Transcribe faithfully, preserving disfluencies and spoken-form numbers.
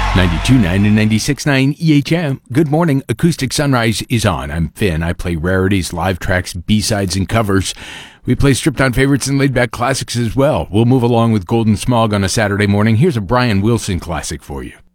ninety-two point nine and ninety-six point nine E H M. Good morning. Acoustic Sunrise is on. I'm Finn. I play rarities, live tracks, B-sides, and covers. We play stripped-down favorites and laid-back classics as well. We'll move along with Golden Smog on a Saturday morning. Here's a Brian Wilson classic for you.